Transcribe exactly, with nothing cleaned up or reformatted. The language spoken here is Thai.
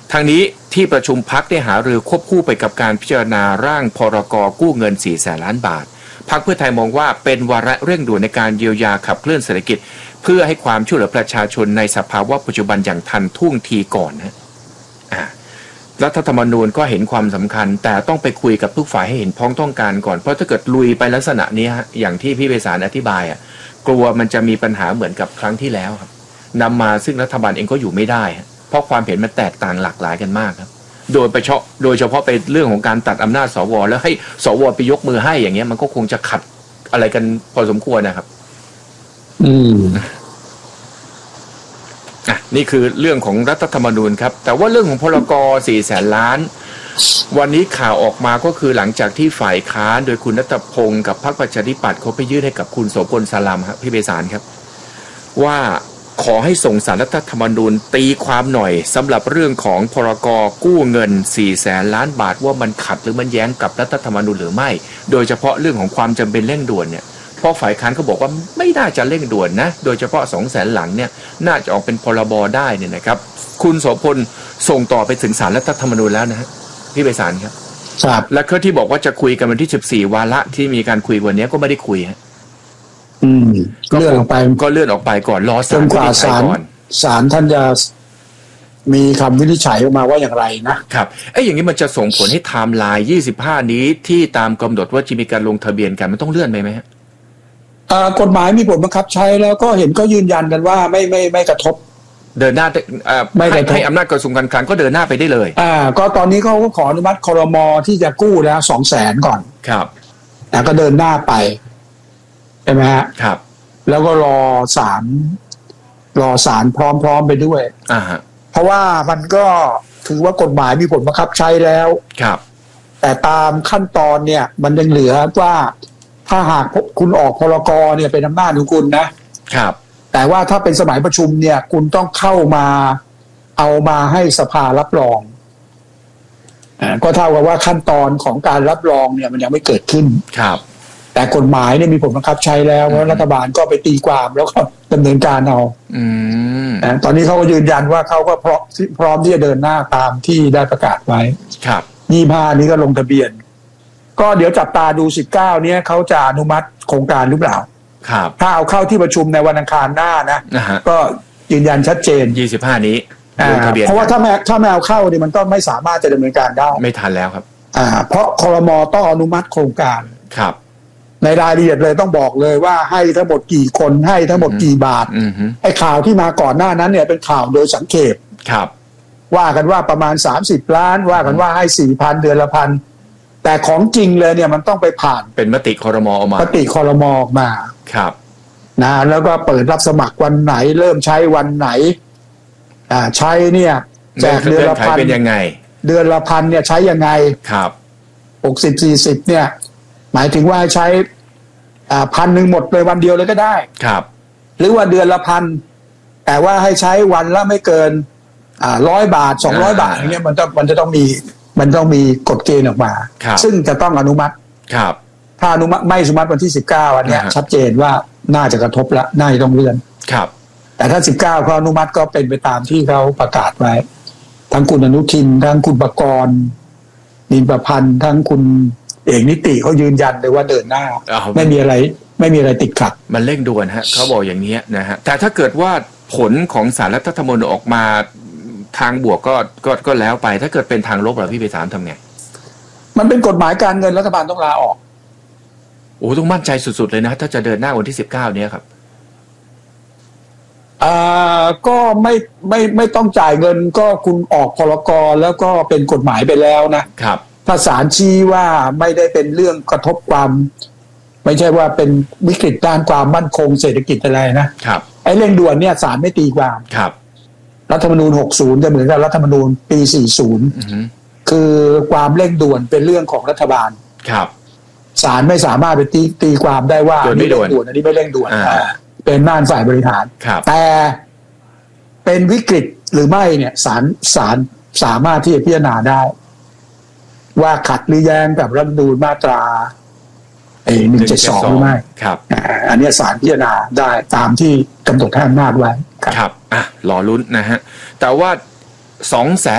ทางนี้ที่ประชุมพรรคได้หารือควบคู่ไปกับการพิจารณาร่างพรก.กู้เงินสี่แสนล้านบาทพรรคเพื่อไทยมองว่าเป็นวาระเร่งด่วนในการเยียวยาขับเคลื่อนเศรษฐกิจเพื่อให้ความช่วยเหลือประชาชนในสภาวะปัจจุบันอย่างทันท่วงทีก่อนนะอ่ารัฐธรรมนูญก็เห็นความสำคัญแต่ต้องไปคุยกับทุกฝ่ายให้เห็นพ้องต้องการก่อนเพราะถ้าเกิดลุยไปลักษณะนี้ฮะอย่างที่พี่ไพศาลอธิบายอ่ะกลัวมันจะมีปัญหาเหมือนกับครั้งที่แล้วครับนำมาซึ่งรัฐบาลเองก็อยู่ไม่ได้เพราะความเห็นมันแตกต่างหลากหลายกันมากครับโดยเฉพาะโดยเฉพาะไปเรื่องของการตัดอำนาจสวแล้วให้สวไปยกมือให้อย่างเงี้ยมันก็คงจะขัดอะไรกันพอสมควรนะครับอืมอ่ะนี่คือเรื่องของรัฐธรรมนูญครับแต่ว่าเรื่องของพรก.สี่แสนล้านวันนี้ข่าวออกมาก็คือหลังจากที่ฝ่ายค้านโดยคุณณัฐพงศ์กับพรรคประชาธิปัตย์เขาไปยื่นให้กับคุณโสพลสลัมครับพี่ไพศาลครับว่าขอให้ส่งสารรัฐธรรมนูญตีความหน่อยสำหรับเรื่องของพรก.กู้เงินสี่แสนล้านบาทว่ามันขัดหรือมันแย้งกับรัฐธรรมนูญหรือไม่โดยเฉพาะเรื่องของความจำเป็นเร่งด่วนเนี่ยเพราะฝ่ายค้านเขาบอกว่าไม่น่าจะเร่งด่วนนะโดยเฉพาะสองแสนหลังเนี่ยน่าจะออกเป็นพรบได้เนี่ยนะครับคุณโสพลส่งต่อไปถึงศาลรัฐธรรมนูญแล้วนะฮะพี่ไพศาลครับครับและก็ที่บอกว่าจะคุยกันวันที่สิบสี่วาระที่มีการคุยวันนี้ก็ไม่ได้คุยฮะอืมก็เลื่อนออกไปก็เลื่อนออกไปก่อนรอศาลจนกว่าศาลศาลท่านจะมีคำวินิจฉัยออกมาว่าอย่างไรนะครับไอ้อย่างนี้มันจะส่งผลให้ไทม์ไลน์ยี่สิบห้านี้ที่ตามกำหนดว่าจะมีการลงทะเบียนกันมันต้องเลื่อนไปไหมฮะกฎหมายมีผลบังคับใช้แล้วก็เห็นก็ยืนยันกันว่าไม่ไม่ไม่กระทบเดินหน้าไม่ให้อำนาจกระทรวงการคลังก็เดินหน้าไปได้เลยอ่าก็ตอนนี้เขาก็ขออนุมัติครม.ที่จะกู้แล้วสองแสนก่อนครับแล้วก็เดินหน้าไปใช่ไหมฮะครับแล้วก็รอศาลรอศาลพร้อมๆไปด้วยอ่าฮะเพราะว่ามันก็ถือว่ากฎหมายมีผลบังคับใช้แล้วครับแต่ตามขั้นตอนเนี่ยมันยังเหลือว่าถ้าหากคุณออกพรก.เนี่ยเป็นอำนาจของคุณนะครับแต่ว่าถ้าเป็นสมัยประชุมเนี่ยคุณต้องเข้ามาเอามาให้สภารับรองอ่าก็เท่ากับว่าขั้นตอนของการรับรองเนี่ยมันยังไม่เกิดขึ้นครับแต่กฎหมายเนี่ยมีผลบังคับใช้แล้วเพราะรัฐบาลก็ไปตีความแล้วก็ดำเนินการเอาอืมตอนนี้เขาก็ยืนยันว่าเขาก็พร้อมพร้อมที่จะเดินหน้าตามที่ได้ประกาศไว้ครับยี่สิบห้านี้ก็ลงทะเบียนก็เดี๋ยวจับตาดูสิบเก้าเนี้ยเขาจะอนุมัติโครงการหรือเปล่าครับถ้าเอาเข้าที่ประชุมในวันอังคารหน้านะก็ยืนยันชัดเจนยี่สิบห้านี้ลงทะเบียนเพราะว่าถ้าแม้ถ้าไม่เอาเข้าเนี่ยมันก็ไม่สามารถจะดำเนินการได้ไม่ทันแล้วครับอ่าเพราะครม.ต้องอนุมัติโครงการครับในรายละเอียดเลยต้องบอกเลยว่าให้ทั้งหมดกี่คนให้ทั้งหมดกี่บาทไอ้ข่าวที่มาก่อนหน้านั้นเนี่ยเป็นข่าวโดยสังเขปครับว่ากันว่าประมาณสามสิบล้านว่ากันว่าให้ สี่พัน เดือนละพันแต่ของจริงเลยเนี่ยมันต้องไปผ่านเป็นมติครม.ออกมามติครม.ออกมาครับนะแล้วก็เปิดรับสมัครวันไหนเริ่มใช้วันไหนอ่าใช้เนี่ยแจกเดือนละพันเป็นยังไงเดือนละพันเนี่ยใช้ยังไงครับหกสิบ สี่สิบเนี่ยหมายถึงว่าใช้อ่าพันหนึ่งหมดเลยวันเดียวเลยก็ได้ครับหรือว่าเดือนละพันแต่ว่าให้ใช้วันละไม่เกินอ่าร้อยบาทสองร้อยบาทอย่างเงี้ยมันต้องมันจะต้องมีมันต้องมีกฎเกณฑ์ออกมาซึ่งจะต้องอนุมัติครับถ้าอนุมัติไม่อนุมัติวันที่สิบเก้าอันเนี้ยชัดเจนว่าน่าจะกระทบละน่าจะต้องเลื่อนครับแต่ถ้าสิบเก้าเขาอนุมัติก็เป็นไปตามที่เขาประกาศไว้ทั้งคุณอนุทินทั้งคุณปกรณ์นินประพันธ์ทั้งคุณเอกนิติเขายืนยันเลยว่าเดินหน้าไม่มีอะไรไม่มีอะไรติดขัดมันเร่งด่วนฮะเขาบอกอย่างนี้นะฮะแต่ถ้าเกิดว่าผลของศาลรัฐธรรมนูญออกมาทางบวกก็ก็ก็แล้วไปถ้าเกิดเป็นทางลบเหรอพี่ไพศาลทำไงมันเป็นกฎหมายการเงินรัฐบาลต้องลาออกโอ้ต้องมั่นใจสุดๆเลยนะถ้าจะเดินหน้าวันที่สิบเก้าเนี้ยครับอ่าก็ไม่ไม่ไม่ต้องจ่ายเงินก็คุณออกพรก.แล้วก็เป็นกฎหมายไปแล้วนะครับถ้าศาลชี้ว่าไม่ได้เป็นเรื่องกระทบความไม่ใช่ว่าเป็นวิกฤตด้านความมั่นคงเศรษฐกิจอะไรนะครับไอ้เร่งด่วนเนี่ยศาลไม่ตีความครับรัฐธรรมนูญหกสิบจะเหมือนกับรัฐธรรมนูญปีสี่สิบคือความเร่งด่วนเป็นเรื่องของรัฐบาลครับศาลไม่สามารถไปตีตีความได้ว่าอันนี้เร่งด่วนอันนี้ไม่เร่งด่วนเป็นม่านฝ่ายบริหารแต่เป็นวิกฤตหรือไม่เนี่ยศาลศาลสามารถที่จะพิจารณาได้ว่าขัดหรือแย้งกับรัฐธรรมนูญมาตราไอ้หนึ่งเจ็ดสองหรือไม่ครับอันนี้ศาลพิจารณาได้ตามที่กำหนดให้อำนาจไว้ครับอ่ะรอลุ้นนะฮะแต่ว่าสองแสน